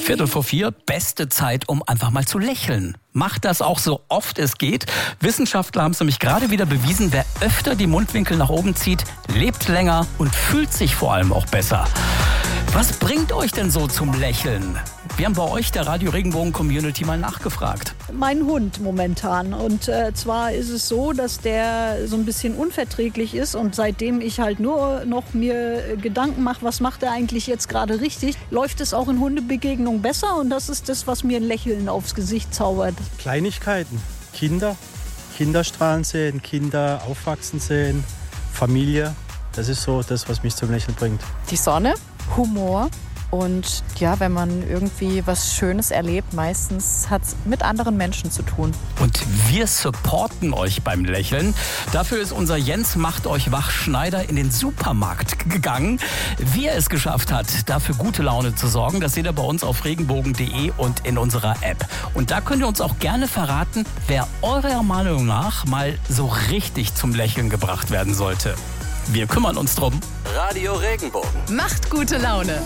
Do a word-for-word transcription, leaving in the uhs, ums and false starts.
Viertel vor vier, beste Zeit, um einfach mal zu lächeln. Macht das auch so oft es geht. Wissenschaftler haben es nämlich gerade wieder bewiesen, wer öfter die Mundwinkel nach oben zieht, lebt länger und fühlt sich vor allem auch besser. Was bringt euch denn so zum Lächeln? Wir haben bei euch, der Radio Regenbogen Community, mal nachgefragt. Mein Hund momentan. Und äh, zwar ist es so, dass der so ein bisschen unverträglich ist. Und seitdem ich halt nur noch mir Gedanken mache, was macht er eigentlich jetzt gerade richtig, läuft es auch in Hundebegegnungen besser. Und das ist das, was mir ein Lächeln aufs Gesicht zaubert. Kleinigkeiten. Kinder. Kinder strahlen sehen, Kinder aufwachsen sehen, Familie. Das ist so das, was mich zum Lächeln bringt. Die Sonne, Humor. Und ja, wenn man irgendwie was Schönes erlebt, meistens hat es mit anderen Menschen zu tun. Und wir supporten euch beim Lächeln. Dafür ist unser Jens macht euch wach Schneider in den Supermarkt gegangen. Wie er es geschafft hat, dafür gute Laune zu sorgen, das seht ihr bei uns auf regenbogen punkt de und in unserer App. Und da könnt ihr uns auch gerne verraten, wer eurer Meinung nach mal so richtig zum Lächeln gebracht werden sollte. Wir kümmern uns drum. Radio Regenbogen. Macht gute Laune.